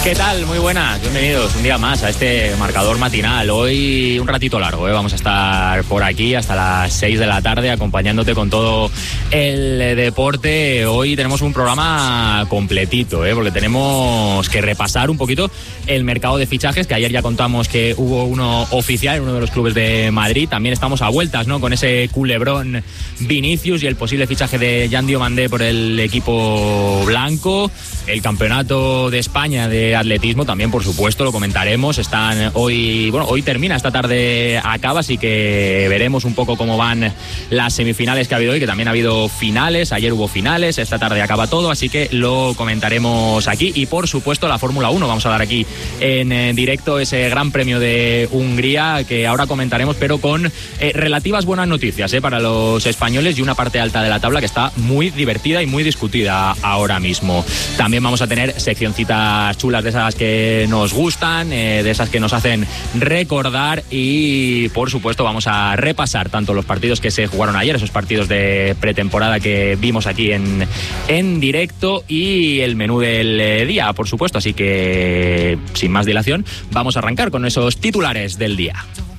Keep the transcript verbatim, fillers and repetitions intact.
¿Qué tal? Muy buenas, bienvenidos un día más a este marcador matinal. Hoy un ratito largo, ¿eh? Vamos a estar por aquí hasta las seis de la tarde acompañándote con todo el deporte. Hoy tenemos un programa completito, ¿eh? Porque tenemos que repasar un poquito el mercado de fichajes, que ayer ya contamos que hubo uno oficial en uno de los clubes de Madrid. También estamos a vueltas, ¿no?, con ese culebrón Vinicius y el posible fichaje de Jan Diomandé por el equipo blanco. El campeonato de España de atletismo también, por supuesto, lo comentaremos. Están hoy, bueno, hoy termina, esta tarde acaba, así que veremos un poco cómo van las semifinales que ha habido hoy, que también ha habido finales. Ayer hubo finales, esta tarde acaba todo, así que lo comentaremos aquí. Y por supuesto la Fórmula uno, vamos a dar aquí en directo ese Gran Premio de Hungría que ahora comentaremos, pero con eh, relativas buenas noticias eh, para los españoles y una parte alta de la tabla que está muy divertida y muy discutida ahora mismo. También También vamos a tener seccioncitas chulas de esas que nos gustan, eh, de esas que nos hacen recordar, y por supuesto vamos a repasar tanto los partidos que se jugaron ayer, esos partidos de pretemporada que vimos aquí en, en directo, y el menú del día, por supuesto. Así que sin más dilación vamos a arrancar con esos titulares del día.